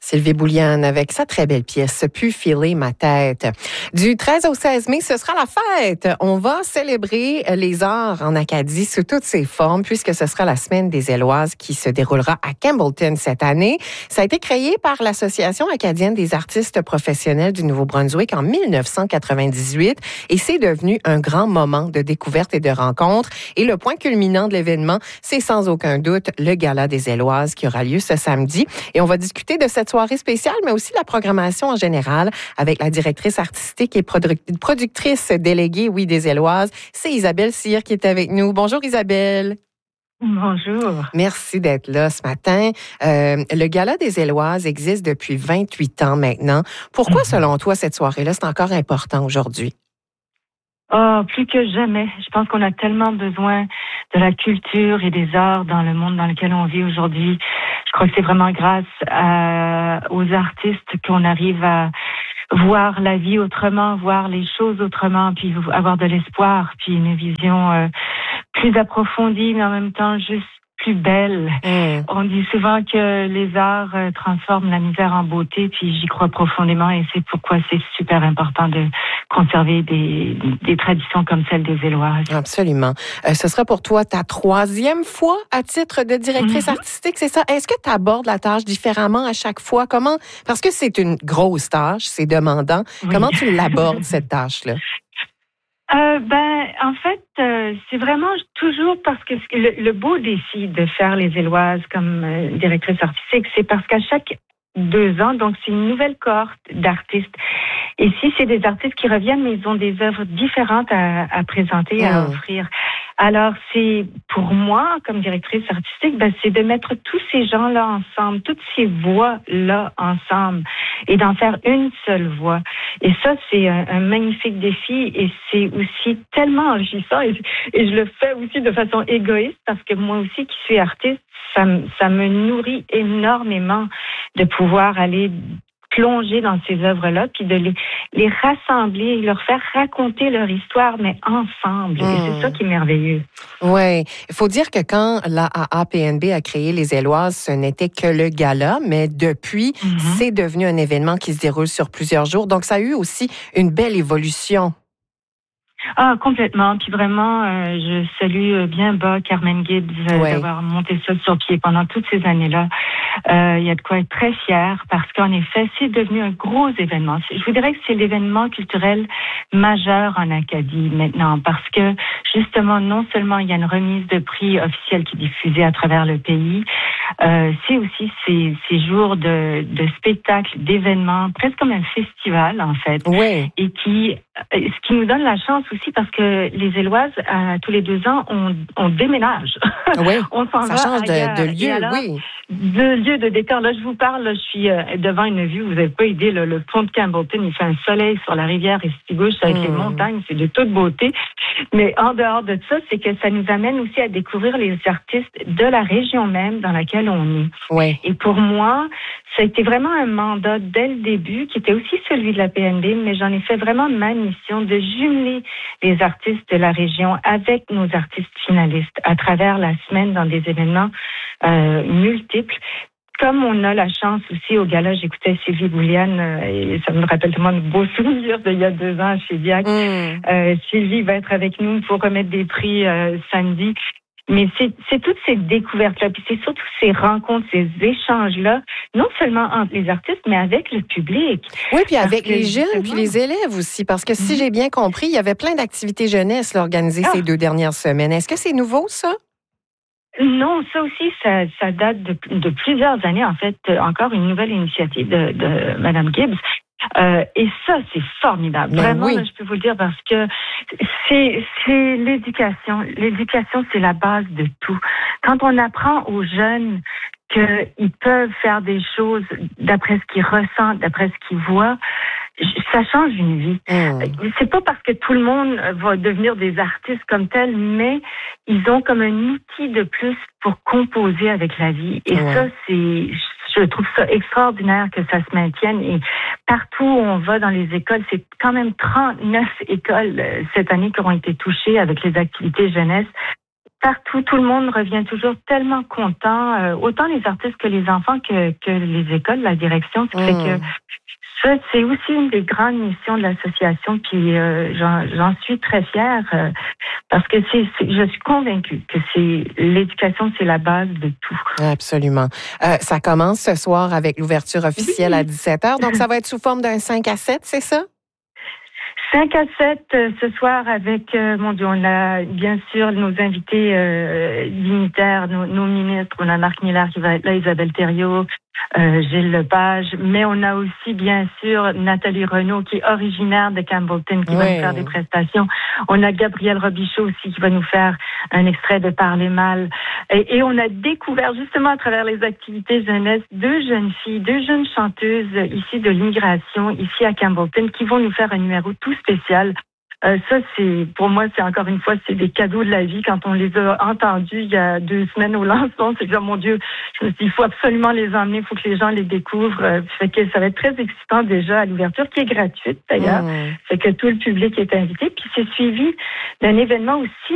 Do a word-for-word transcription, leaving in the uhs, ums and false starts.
Sylvie Bouliane avec sa très belle pièce « Pu filer ma tête ». Du treize au seize mai, ce sera la fête. On va célébrer les arts en Acadie sous toutes ses formes puisque ce sera la Semaine des Éloises qui se déroulera à Campbellton cette année. Ça a été créé par l'Association acadienne des artistes professionnels du Nouveau-Brunswick en dix-neuf cent quatre-vingt-dix-huit et c'est devenu un grand moment de découverte et de rencontre. Et le point culminant de l'événement, c'est sans aucun doute le Gala des Éloises qui aura lieu ce samedi. Et on va discuter de cette soirée spéciale, mais aussi de la programmation en général avec la directrice artistique et produ- productrice déléguée, oui, des Éloises. C'est Isabelle Cyr qui est avec nous. Bonjour Isabelle. Bonjour. Merci d'être là ce matin. Euh, le Gala des Éloises existe depuis vingt-huit ans maintenant. Pourquoi, mm-hmm. selon toi, cette soirée-là, c'est encore important aujourd'hui? Oh, plus que jamais. Je pense qu'on a tellement besoin de la culture et des arts dans le monde dans lequel on vit aujourd'hui. Je crois que c'est vraiment grâce à, aux artistes qu'on arrive à voir la vie autrement, voir les choses autrement, puis avoir de l'espoir, puis une vision euh, plus approfondie, mais en même temps juste plus belle. Mmh. On dit souvent que les arts euh, transforment la misère en beauté, puis j'y crois profondément et c'est pourquoi c'est super important de conserver des, des traditions comme celle des Éloises. Absolument. Euh, ce sera pour toi ta troisième fois à titre de directrice mmh. artistique, c'est ça? Est-ce que tu abordes la tâche différemment à chaque fois? Comment? Parce que c'est une grosse tâche, c'est demandant. Oui. Comment tu l'abordes, cette tâche-là? Euh, ben, en fait, euh, c'est vraiment toujours parce que le, le beau défi de faire les Éloises comme euh, directrice artistique, c'est parce qu'à chaque deux ans, donc c'est une nouvelle cohorte d'artistes. Et si c'est des artistes qui reviennent, mais ils ont des œuvres différentes à, à présenter, à mmh. offrir. Alors, c'est pour moi, comme directrice artistique, ben, c'est de mettre tous ces gens-là ensemble, toutes ces voix-là ensemble, et d'en faire une seule voix. Et ça, c'est un, un magnifique défi, et c'est aussi tellement enrichissant, et, et je le fais aussi de façon égoïste, parce que moi aussi, qui suis artiste, ça, ça me nourrit énormément de pouvoir aller plonger dans ces œuvres-là, puis de les, les rassembler, leur faire raconter leur histoire, mais ensemble. Mmh. Et c'est ça qui est merveilleux. Oui. Il faut dire que quand l'A A A P N B a créé les Éloises, ce n'était que le gala, mais depuis, mmh. c'est devenu un événement qui se déroule sur plusieurs jours. Donc, ça a eu aussi une belle évolution. Ah, complètement. Puis vraiment, euh, je salue bien bas Carmen Gibbs euh, ouais. d'avoir monté ça sur pied pendant toutes ces années-là. Euh, il y a de quoi être très fier parce qu'en effet, c'est devenu un gros événement. Je vous dirais que c'est l'événement culturel majeur en Acadie maintenant parce que justement, non seulement il y a une remise de prix officielle qui est diffusée à travers le pays, euh, c'est aussi ces, ces jours de, de spectacles, d'événements, presque comme un festival en fait, ouais. et qui, ce qui nous donne la chance aussi parce que les Éloises, euh, tous les deux ans, on, on déménage. Oui, on s'en ça va change de, de lieu, alors, oui. De lieu, de décor. Là, je vous parle, là, je suis euh, devant une vue, vous n'avez pas idée, là, le pont de Campbellton, il fait un soleil sur la rivière Estigouche avec mmh. les montagnes, c'est de toute beauté. Mais en dehors de ça, c'est que ça nous amène aussi à découvrir les artistes de la région même dans laquelle on est. Oui. Et pour moi, ça a été vraiment un mandat dès le début, qui était aussi celui de la P N B, mais j'en ai fait vraiment ma mission de jumeler les artistes de la région avec nos artistes finalistes à travers la semaine dans des événements euh, multiples. Comme on a la chance aussi au gala, j'écoutais Sylvie Bouliane euh, et ça me rappelle tellement de beaux souvenirs d'il y a deux ans chez Diac. Mm. Euh, Sylvie va être avec nous pour remettre des prix euh, samedi. Mais c'est, c'est toutes ces découvertes-là, puis c'est surtout ces rencontres, ces échanges-là, non seulement entre les artistes, mais avec le public. Oui, puis avec que, les jeunes, puis les élèves aussi, parce que si mm-hmm. j'ai bien compris, il y avait plein d'activités jeunesse là, organisées ah. ces deux dernières semaines. Est-ce que c'est nouveau, ça? Non, ça aussi, ça, ça date de, de plusieurs années. En fait, encore une nouvelle initiative de, de Mme Gibbs. Euh, et ça, c'est formidable. Ben Vraiment, oui. là, je peux vous le dire parce que c'est, c'est l'éducation. L'éducation, c'est la base de tout. Quand on apprend aux jeunes qu'ils peuvent faire des choses d'après ce qu'ils ressentent, d'après ce qu'ils voient, ça change une vie. Mmh. C'est pas parce que tout le monde va devenir des artistes comme tels, mais ils ont comme un outil de plus pour composer avec la vie. Et mmh. ça, c'est, je trouve ça extraordinaire que ça se maintienne. Et partout où on va dans les écoles, c'est quand même trente-neuf écoles cette année qui auront été touchées avec les activités jeunesse. partout, tout le monde revient toujours tellement content, euh, autant les artistes que les enfants que, que les écoles, la direction. Ce qui Mmh. fait que ça, c'est aussi une des grandes missions de l'association, puis euh, j'en, j'en suis très fière euh, parce que c'est, c'est, je suis convaincue que c'est l'éducation, c'est la base de tout. Absolument. Euh, ça commence ce soir avec l'ouverture officielle Oui. à dix-sept heures, donc ça va être sous forme d'un cinq à sept, c'est ça? cinq à sept euh, ce soir avec, euh, mon Dieu, on a bien sûr nos invités euh, dignitaires, nos, nos ministres. On a Marc Miller qui va être là, Isabelle Thériault, euh, Gilles Lepage, mais on a aussi bien sûr Nathalie Renaud qui est originaire de Campbellton qui oui. va nous faire des prestations. On a Gabrielle Robichaud aussi qui va nous faire un extrait de Parler mal. Et, et on a découvert justement à travers les activités jeunesse deux jeunes filles, deux jeunes chanteuses ici de l'immigration, ici à Campbellton, qui vont nous faire un numéro tout spécial. Euh, ça, c'est pour moi, c'est encore une fois, c'est des cadeaux de la vie. Quand on les a entendus il y a deux semaines au lancement, c'est dire, mon Dieu, je me suis dit, il faut absolument les emmener, il faut que les gens les découvrent. Euh, fait que ça va être très excitant déjà à l'ouverture, qui est gratuite d'ailleurs. Mmh. Fait que tout le public est invité. Puis c'est suivi d'un événement aussi